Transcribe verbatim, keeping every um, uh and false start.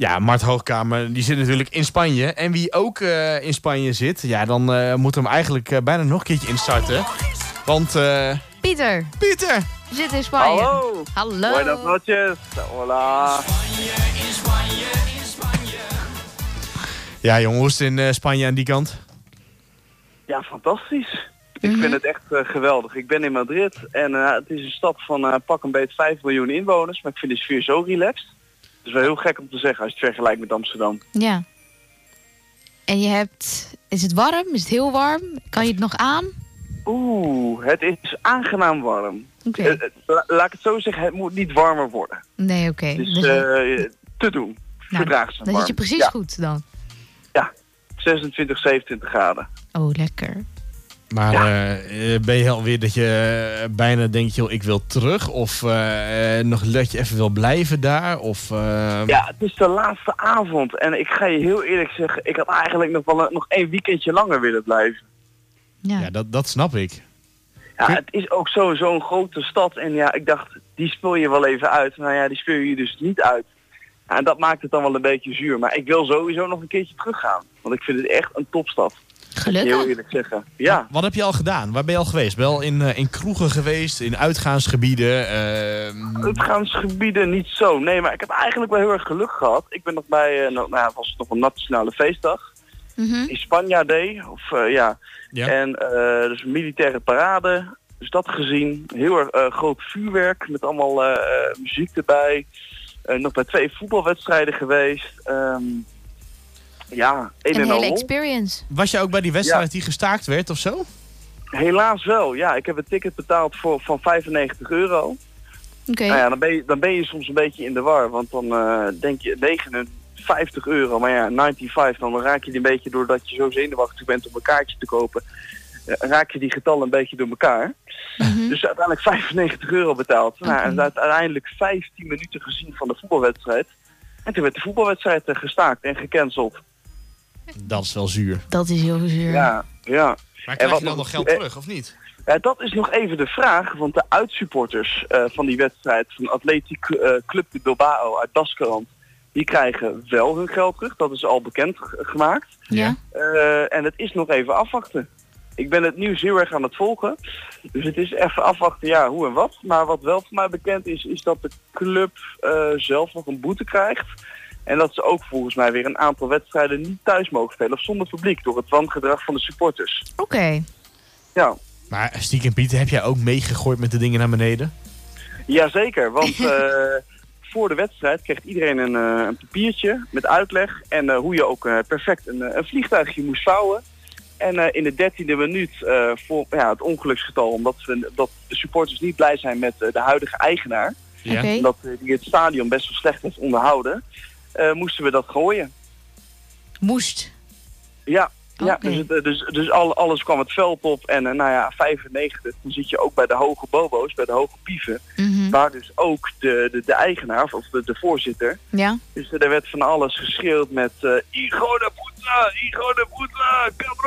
Ja, Mart Hoogkamer, die zit natuurlijk in Spanje. En wie ook uh, in Spanje zit, ja, dan uh, moeten we hem eigenlijk uh, bijna nog een keertje instarten. Want... Uh... Pieter. Pieter. Je zit in Spanje. Hallo. Hallo. Buenas noches. Hola. In Spanje, in Spanje. Ja, jongen, hoe is het in uh, Spanje aan die kant? Ja, fantastisch. Mm-hmm. Ik vind het echt uh, geweldig. Ik ben in Madrid en uh, het is een stad van uh, pak een beetje vijf miljoen inwoners. Maar ik vind de sfeer zo relaxed. Het is wel heel gek om te zeggen als je het vergelijkt met Amsterdam. Ja. En je hebt... Is het warm? Is het heel warm? Kan je het nog aan? Oeh, het is aangenaam warm. Oké. Okay. Uh, la, laat ik het zo zeggen, het moet niet warmer worden. Nee, oké. Okay. Dus, dus uh, te doen. Nou, verdraagzaam dan warm. zit je precies ja. goed dan. Ja, zesentwintig, zevenentwintig graden. Oh, lekker. Maar ja. uh, ben je alweer dat je uh, bijna denkt, joh, ik wil terug? Of uh, nog dat je even wil blijven daar? Of, uh... Ja, het is de laatste avond. En ik ga je heel eerlijk zeggen, ik had eigenlijk nog wel een, nog één weekendje langer willen blijven. Ja, ja dat, dat snap ik. Ja, het is ook sowieso een grote stad. En ja, ik dacht, die speel je wel even uit. Maar ja, die speel je dus niet uit. Ja, en dat maakt het dan wel een beetje zuur. Maar ik wil sowieso nog een keertje teruggaan. Want ik vind het echt een topstad. Gelukkig. Heel eerlijk zeggen. Ja. Wat, wat heb je al gedaan? Waar ben je al geweest? Ben je al in, uh, in kroegen geweest? In uitgaansgebieden? Uh... Uitgaansgebieden niet zo. Nee, maar ik heb eigenlijk wel heel erg geluk gehad. Ik ben nog bij, uh, nou, nou was het nog een nationale feestdag. Mm-hmm. In Spanje Day. Of uh, ja. ja. En uh, dus een militaire parade. Dus dat gezien. Heel erg uh, groot vuurwerk. Met allemaal uh, muziek erbij. Uh, nog bij twee voetbalwedstrijden geweest. Um, Ja, een, een en hele al. experience. Was je ook bij die wedstrijd ja. die gestaakt werd of zo? Helaas wel, ja. Ik heb een ticket betaald voor, van vijfennegentig euro. Oké. Okay. Nou ja, dan ben, je, dan ben je soms een beetje in de war. Want dan uh, denk je negenenvijftig euro. Maar ja, vijfennegentig, dan raak je die een beetje doordat je zo zenuwachtig bent om een kaartje te kopen. Uh, raak je die getallen een beetje door elkaar. Mm-hmm. Dus uiteindelijk vijfennegentig euro betaald. Okay. Nou, en uiteindelijk vijftien minuten gezien van de voetbalwedstrijd. En toen werd de voetbalwedstrijd uh, gestaakt en gecanceld. Dat is wel zuur. Dat is heel zuur. Ja, ja. Maar krijg je dan nog geld terug, of niet? Ja, dat is nog even de vraag, want de uitsupporters uh, van die wedstrijd van Athletic uh, Club de Bilbao uit Baskeland, die krijgen wel hun geld terug. Dat is al bekend g- gemaakt. Ja. Uh, en het is nog even afwachten. Ik ben het nieuws heel erg aan het volgen. Dus het is even afwachten, ja, hoe en wat. Maar wat wel voor mij bekend is, is dat de club uh, zelf nog een boete krijgt. En dat ze ook volgens mij weer een aantal wedstrijden niet thuis mogen spelen. Of zonder publiek, door het wangedrag van de supporters. Oké. Okay. Ja. Maar stiekem Pieter, heb jij ook meegegooid met de dingen naar beneden? Jazeker, want uh, voor de wedstrijd kreeg iedereen een, uh, een papiertje met uitleg. En uh, hoe je ook uh, perfect een, een vliegtuigje moest vouwen. En uh, in de dertiende minuut uh, voor ja, het ongeluksgetal, omdat we, dat de supporters niet blij zijn met uh, de huidige eigenaar. Ja. Okay. Omdat uh, die het stadion best wel slecht heeft onderhouden. Uh, moesten we dat gooien. Moest? Ja, ja okay. dus, het, dus, dus al, alles kwam het veld op. En uh, nou ja, vijfennegentig, dan zit je ook bij de hoge bobo's, bij de hoge pieven. Mm-hmm. Waar dus ook de, de, de eigenaar, of de, de voorzitter. Ja. Dus uh, er werd van alles geschreeuwd met uh, Hijo de puta, Hijo de puta,